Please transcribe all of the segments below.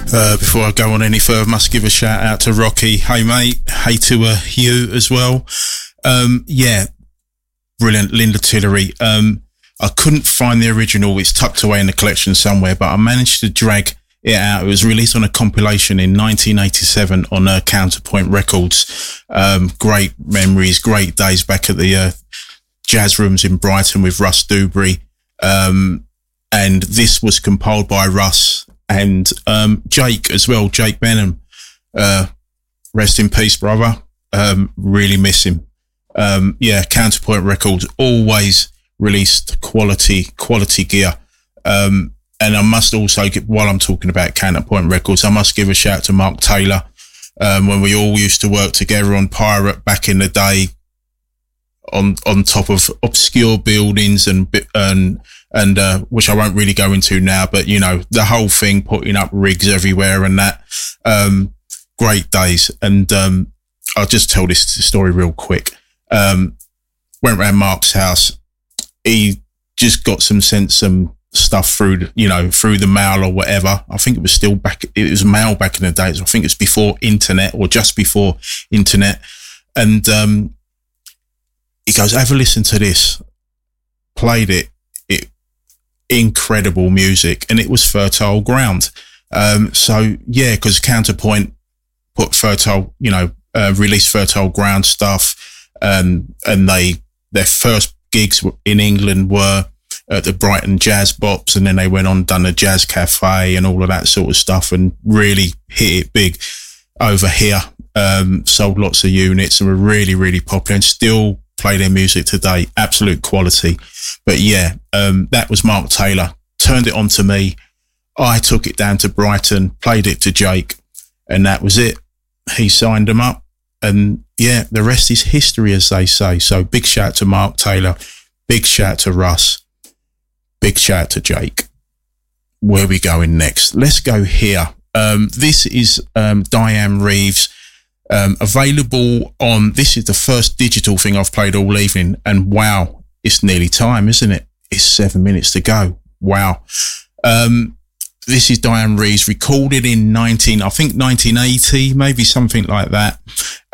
Before I go on any further, must give a shout out to Rocky. Hey mate, hey to you as well. Yeah, brilliant, Linda Tillery. I couldn't find the original, it's tucked away in the collection somewhere, but I managed to drag it out. It was released on a compilation in 1987 on Counterpoint Records. Great memories, great days back at the jazz rooms in Brighton with Russ Dewberry. And this was compiled by Russ and Jake as well, Jake Benham. Rest in peace, brother. Really miss him. Yeah, Counterpoint Records always released quality gear. And I must also, while I'm talking about Counterpoint Records, I must give a shout to Mark Taylor. When we all used to work together on Pirate back in the day, on top of obscure buildings and which I won't really go into now, but you know, the whole thing, putting up rigs everywhere and that, great days. And, I'll just tell this story real quick. Went round Mark's house. He just got some stuff through the mail or whatever. I think it was it was mail back in the days. I think it's before internet or just before internet. And, he goes, have a listen to this. Played it. Incredible music. And it was Fertile Ground. So yeah, because Counterpoint put released Fertile Ground stuff. And their first gigs in England were at the Brighton Jazz Bops. And then they went on, done the Jazz Cafe and all of that sort of stuff and really hit it big over here. Sold lots of units and were really, really popular and still play their music today. Absolute quality. But yeah, that was Mark Taylor. Turned it on to me. I took it down to Brighton, played it to Jake, and that was it. He signed them up. And yeah, the rest is history, as they say. So big shout to Mark Taylor. Big shout to Russ. Big shout to Jake. Where are we going next? Let's go here. This is Diane Reeves. Available on, this is the first digital thing I've played all evening, and wow, it's nearly time, isn't it? It's 7 minutes to go. Wow. This is Diane Reeves, recorded in 1980, maybe something like that.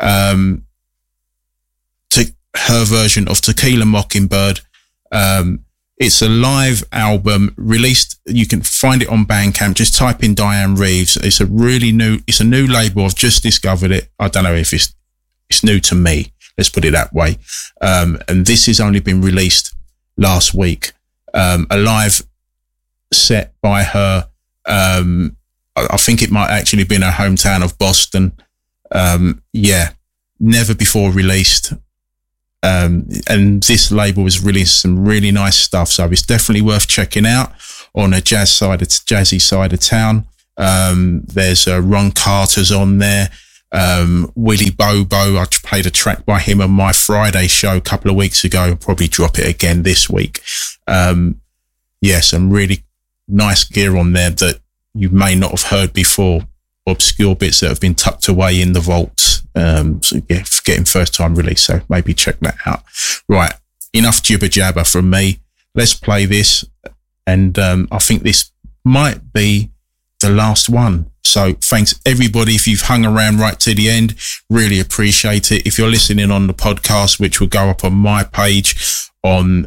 To her version of Tequila Mockingbird. It's a live album released. You can find it on Bandcamp. Just type in Diane Reeves. It's a new label. I've just discovered it. I don't know if it's new to me. Let's put it that way. And this has only been released last week. A live set by her. I think it might actually be in her hometown of Boston. Yeah, never before released. And this label has released some really nice stuff, so it's definitely worth checking out on a jazzy side of town. There's Ron Carter's on there, Willie Bobo. I played a track by him on my Friday show a couple of weeks ago. I'll probably drop it again this week. Yeah, some really nice gear on there that you may not have heard before. Obscure bits that have been tucked away in the vaults. So yeah, getting first time release. So maybe check that out. Right. Enough jibber jabber from me. Let's play this. And, I think this might be the last one. So thanks everybody. If you've hung around right to the end, really appreciate it. If you're listening on the podcast, which will go up on my page on,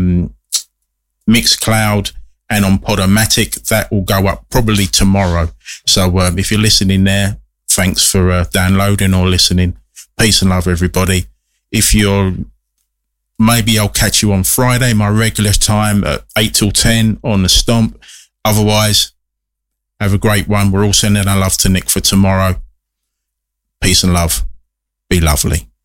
Mixcloud and on Podomatic, that will go up probably tomorrow. So, if you're listening there, thanks for downloading or listening. Peace and love, everybody. Maybe I'll catch you on Friday, my regular time at 8 till 10 on the Stomp. Otherwise, have a great one. We're all sending our love to Nick for tomorrow. Peace and love. Be lovely.